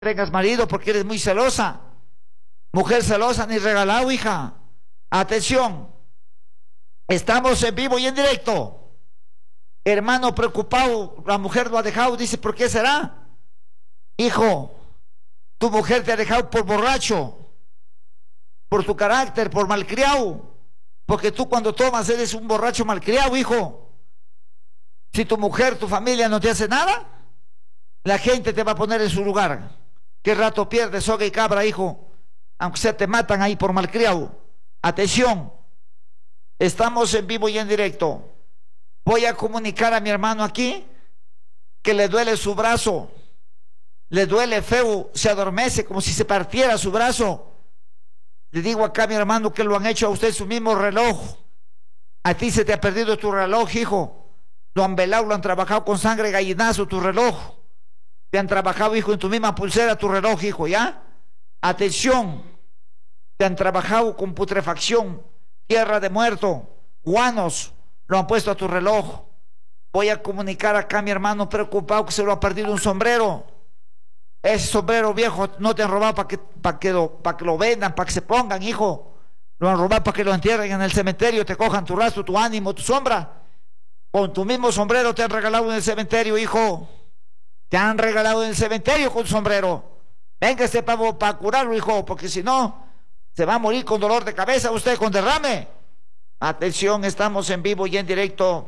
tengas marido porque eres muy celosa. Mujer celosa ni regalado, hija. Atención. Estamos en vivo y en directo. Hermano preocupado, la mujer lo ha dejado, dice, ¿por qué será? Hijo, tu mujer te ha dejado por borracho, por tu carácter, por malcriado, porque tú cuando tomas eres un borracho malcriado, hijo. Si tu mujer, tu familia no te hace nada, la gente te va a poner en su lugar. ¿Qué rato pierdes, soga y cabra, hijo? Aunque se te matan ahí por malcriado. Atención, estamos en vivo y en directo. Voy a comunicar a mi hermano aquí que le duele su brazo, le duele feo, se adormece como si se partiera su brazo. Le digo acá a mi hermano que lo han hecho a usted su mismo reloj. A ti se te ha perdido tu reloj, hijo. Lo han velado, lo han trabajado con sangre gallinazo tu reloj. Te han trabajado, hijo, en tu misma pulsera tu reloj, hijo, ¿ya? Atención, te han trabajado con putrefacción, tierra de muerto, guanos, lo han puesto a tu reloj. Voy a comunicar acá a mi hermano preocupado que se lo ha perdido un sombrero. Ese sombrero viejo no te han robado para que lo vendan, para que se pongan, hijo. Lo han robado para que lo entierren en el cementerio, te cojan tu rastro, tu ánimo, tu sombra. Con tu mismo sombrero te han regalado en el cementerio, hijo. Te han regalado en el cementerio con sombrero. Véngase para curarlo, hijo, porque si no, se va a morir con dolor de cabeza usted, con derrame. Atención, estamos en vivo y en directo.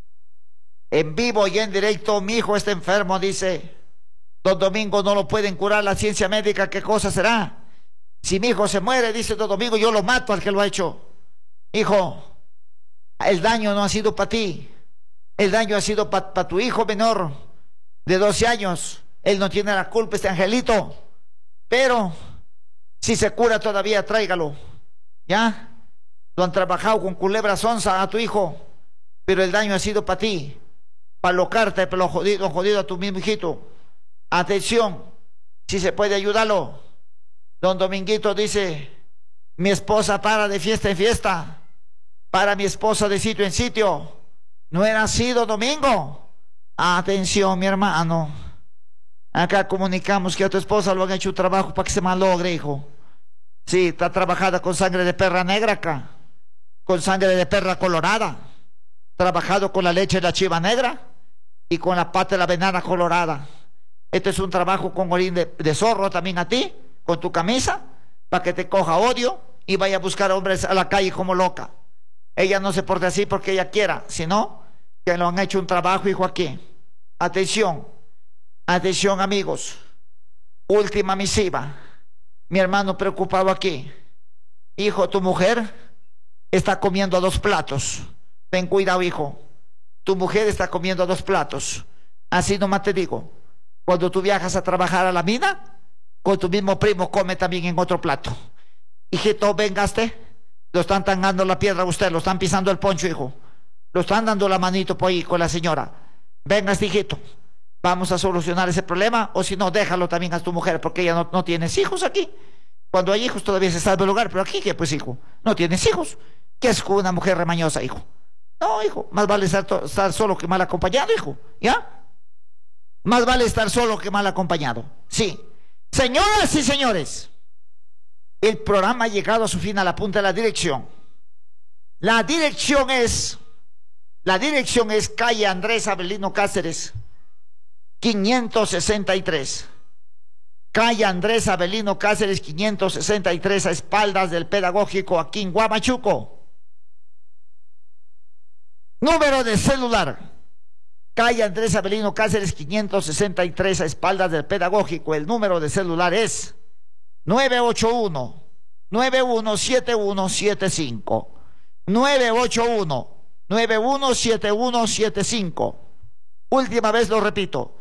En vivo y en directo, mi hijo está enfermo, dice. Don Domingo, no lo pueden curar la ciencia médica, ¿qué cosa será? Si mi hijo se muere, dice Don Domingo, yo lo mato al que lo ha hecho. Hijo, el daño no ha sido para ti. El daño ha sido para tu hijo menor de 12 años. Él no tiene la culpa, este angelito. Pero si se cura todavía, tráigalo. ¿Ya? Lo han trabajado con culebra sonza a tu hijo. Pero el daño ha sido para ti. Para locarte, para lo jodido a tu mismo hijito. Atención, si se puede ayudarlo. Don Dominguito dice, mi esposa para de fiesta en fiesta. Para mi esposa de sitio en sitio. ¿No era así, don Domingo? Atención, mi hermano. Acá comunicamos que a tu esposa lo han hecho un trabajo para que se malogre, hijo. Sí, está trabajada con sangre de perra negra acá. Con sangre de perra colorada. Trabajado con la leche de la chiva negra y con la pata de la venada colorada. Este es un trabajo con orín de zorro también a ti, con tu camisa, para que te coja odio y vaya a buscar hombres a la calle como loca. Ella no se porta así porque ella quiera, sino que lo han hecho un trabajo, hijo, aquí. Atención, atención, amigos. Última misiva. Mi hermano preocupado aquí. Hijo, tu mujer está comiendo 2 platos. Ten cuidado, hijo. Tu mujer está comiendo 2 platos. Así nomás te digo. Cuando tú viajas a trabajar a la mina, con tu mismo primo come también en otro plato. Hijito, vengaste. Lo están tangando la piedra a usted, lo están pisando el poncho, hijo. Lo están dando la manito por ahí con la señora. Venga, hijito, vamos a solucionar ese problema, o si no, déjalo también a tu mujer, porque ella no tienes hijos aquí. Cuando hay hijos todavía se salva el lugar, pero aquí, ¿qué pues, hijo? No tienes hijos. ¿Qué es con una mujer remañosa, hijo? No, hijo, más vale estar solo que mal acompañado, hijo, ¿ya? Más vale estar solo que mal acompañado. Sí. Señoras y señores, el programa ha llegado a su fin, a la punta de la dirección. La dirección es calle Andrés Avelino Cáceres, 563. Calle Andrés Avelino Cáceres, 563, a espaldas del Pedagógico, aquí en Huamachuco. Número de celular. Calle Andrés Avelino Cáceres, 563, a espaldas del Pedagógico. El número de celular es 981-917175. 981-917175. Última vez lo repito.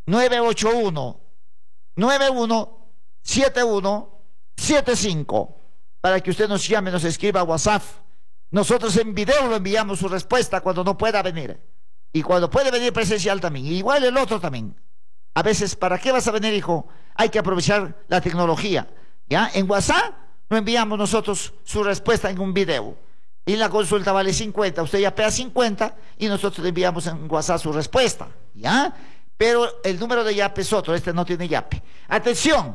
981-917175. Para que usted nos llame, nos escriba a WhatsApp. Nosotros en video lo enviamos su respuesta cuando no pueda venir. Y cuando puede venir presencial también. Igual el otro también. A veces, ¿para qué vas a venir, hijo? Hay que aprovechar la tecnología. ¿Ya? En WhatsApp lo enviamos nosotros su respuesta en un video. Y la consulta vale 50. Usted ya pega 50 y nosotros le enviamos en WhatsApp su respuesta. ¿Ya? pero el número de yape es otro, este no tiene yape. Atención.